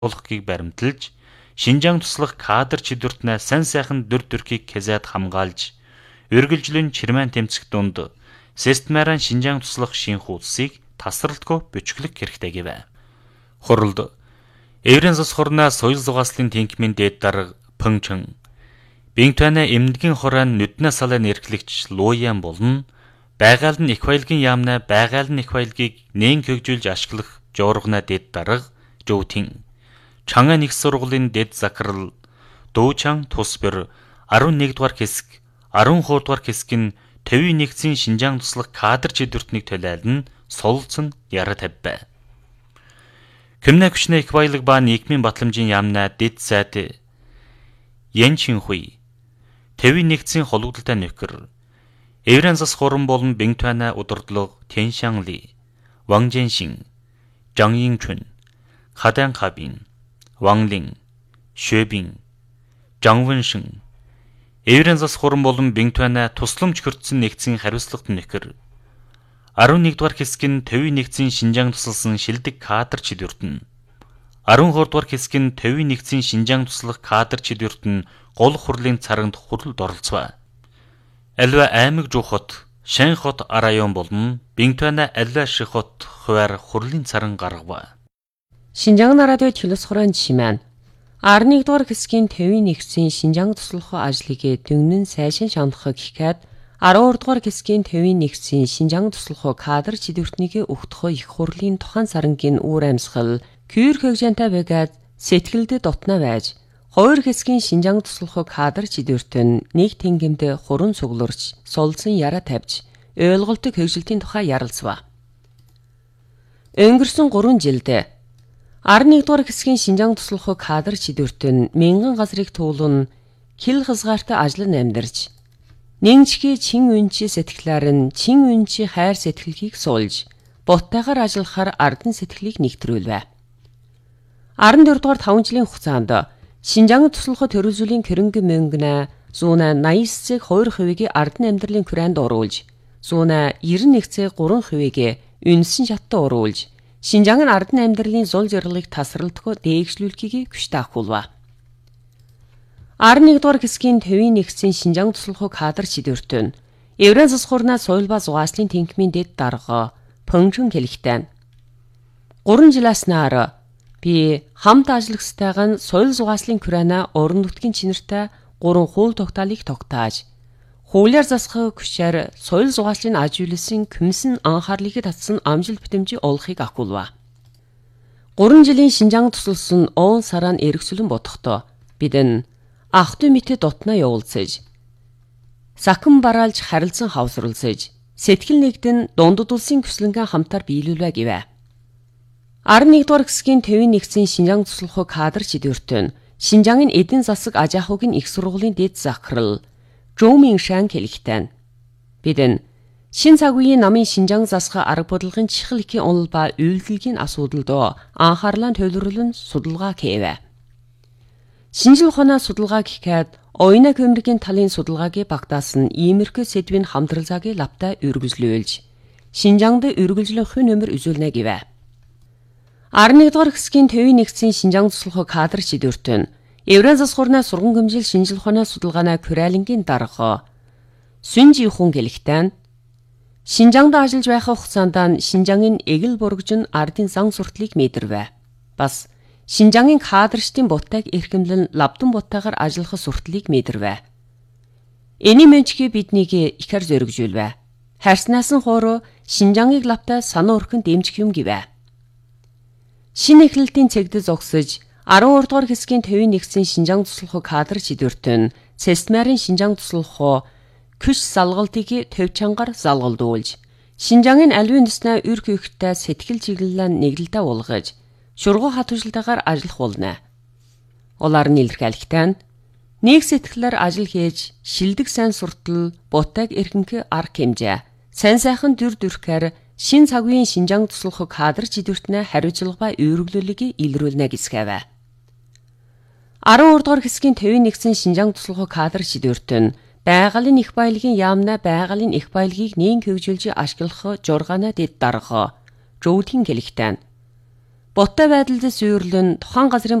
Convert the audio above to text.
болгохыг баримталж, Шинжаан туслах кадр чидүртнээ сайн сайхан дүр төрхийг хязаад хамгаалж, үргэлжлэн чирмэн тэмцэх дунд системаараа Шинжаан туслах шинх улсыг тасралтгүй бүжиглэх хэрэгтэй гэв. Хуралд Еврен засаг хорноо соёл зугааслын тэнхимийн дээд дарга Пүнчэн, Бинтуана эмнэлгийн хорон нүднээ салын эрхлэгч Луян болон байгаал нь их баялагын яамнаа байгаал нь их баялагийг нээн хөгжүүлж ашиглах жуургана дээд дарга Жоутин, Чанган их сургуулийн дэд захирал Дуучан Тусбэр 11 дугаар хэсэг, 12 дугаар хэсэг нь төвийн нэгдсэн Шинжаан туслах кадр чидүртнийг төлөөлн сулцсан яра тавьбай. Кэмнэ хүчнэ их баялаг ба нийгмийн батламжийн яамнаа дэд сайд Ян Чинхуй, төвийн нэгдсэн холбогдолтой нөхөр Еврен засаг хорон болон Бинтуана удирдлага Тэн Шанли, Ван Жэншин, Жан Инчүн, Хадан Кабин, Ван Лин, Шөбин, Жан Вэншин, Еврен засаг хорон болон Бинтуана тусламж хүртсэн нэгдсэн хариуцлагатай нөхөр 11 дугаар хэсэг нь төвийн нэгдсэн Шинжаан тусалсан шилдэг кадр чидүртэн, 12 дугаар хэсэг нь төвийн нэгдсэн Шинжаан туслах кадр чидүртэн гол хурлын царагт хуралд оролцваа. Альва аймаг жуухот Шань хот район болон Бинтуана альва ших хот хуваар хурлын царан гаргаваа. Шинжаан радио телесхорон жишмэн 11 дугаар хэсгийн төвийн нэгдсэн Шинжаан туслах ажлыг дөнгөн сайшин шамдах гэхэд 12 дугаар хэсгийн төвийн нэгдсэн Шинжаан туслах кадр чидүртнийг өгдөх их хурлын тухайн сарангийн үүр амьсгал кюр хөгжөнтэй байгаад сэтгэлд дотноо байж хоёр хэсгийн Шинжаан туслах кадр чидүртэн нэг тэнгэмд хуран сугларч сулцсан яра тавьж ойлголтог хөгжилтийн тухай ярилцваа. Өнгөрсөн 3 жилд 11 дугаар хэсгийн Шинжаан туслах кадр чидүртэн мянган газрыг туулан хил хязгаартай ажиллан амьдарч нэгчхий чин үнчи сэтгэлээр нь чин үнчи хайр сэтгэлгийг суулж буттайгаар ажиллахаар ардан сэтгэлийг нэгтрүүлвэ. 14 дугаар 5 жилийн хугацаанд Шинжаан туслах төрөлжлийн кэрэнгэ мөнгнэ 180-ыг 2% ардан амьдралын хүрээнд оруулж 191-ийг 3% үнсэн шаттай оруулж Шинжаан ардан амьдралын зул жаргалыг тасралтгүй дээгшлүүлэхийг хүчтэй ахуулва. 11 дугаар хэсгийн төвийн нэгдсэн Шинжаан туслах кадр чидүртэн Еврен засаг хорноо соёл ба зугааслын тэнхимийн дэд дарга Пүнчэн хэлэхдээ 3 жилээс наар би хамт ажиллагчтайгаа соёл зугааслын күрэнэ орон нутгийн чинэртэй 3 хууль тогтоолыг тогтоож хуулиар засах хүчээр соёл зугааслын ажигласан күмсэн анхаарлыг татсан амжилт бүтэмжийг олохыг ахуулва. 3 жилийн Шинжаан тусалсан он сараа эргэцүүлэн бодохдоо бид нь ах トゥ мэтэд дотноо явуулсаж сахин бараалж харилцан хавсруулсаж сэтгэл нэгдэн дундад улсын көслөнгөн хамтаар биелүүлвэ гэвэ. 11 дугаар хэсгийн төвийн нэгдсэн Шинжаан туслах кадр чидүртэн Шинжаангийн эдийн засаг аж ахуйн их сургуулийн дэд захирал Жоумин Шан хэлэхдээ бид нь шин цаг үеийн намын Шинжаан засах арга бодлогын чихлэхийн онол ба үйлдэлгийн асуудалд анхаарлаа төвлөрүүлэн судалгаа хийвэ. Шинжил ухааны судалгаа гэхэд оюуны көмөргийн талын судалгааг багтаасан иймэрхүү сэдвийн хамтралзааг лавтай үргэлжлүүлж Шинжаанд үргэлжлэн хүн нөмөр үзүүлнэ гэвэ. 11 дугаар хэсгийн төвийн нэгдсэн Шинжаан туслах кадр чидүртэн Еврен засаг хорны сургууль хэмжил шинжил ухааны судалгааны Курайлангийн дарга Сүнжи хүн хэлэхдээ Шинжаанд ажиллаж байх хугацаанд Шинжаангийн эгэл бургжин ардын зан сурталыг мэдэрвэ. Бас Шинжаангийн кадрчдын бутайг эрхэмлэн лавдан бутайгаар ажиллах сурталыг мэдэрвэ. Эний мөнчгийг биднийг ихэр зөргижүүлвэ. Харснаас нь хуур Шинжаангийг лавтай санаа өрхөнд дэмжих юм гэвэ. Шинэ эхлэлтийн цэгдэд зогсож 12 дугаар хэсгийн төвийн нэгдсэн Шинжаан туслах кадр чидүртэн системарын Шинжаан туслах күш залгалтыг төв чангаар залгалдуулж Шинжаангийн аливын төснөө үр хөвгтэй сэтгэл чиглэлээ нэглэлдээ уулгаж шургуу хат хүжилтээр ажиллах болно. Улаар нь илэрхийлэхдээ нэг сэтгэлээр ажил хийж шилдэг сайн суртал бутайг эрхэнхэ арга хэмжээ сайн сайхан дүр төрхөөр шин цаг үеийн Шинжаан туслах кадр чидүртнээ хариуцлага ба өөрөглөлийг илрүүлнэ гэсгэвэ. 12 дугаар хэсгийн төвийн нэгдсэн Шинжаан туслах кадр чидүртэн байгалийн их баялагын яамна байгалийн их баялагийг нээн хөгжүүлж ашиглах жургаана дэд дарга Жоутин хэлэхдээ Буттай байдал дэс үйрлэн тухайн газрын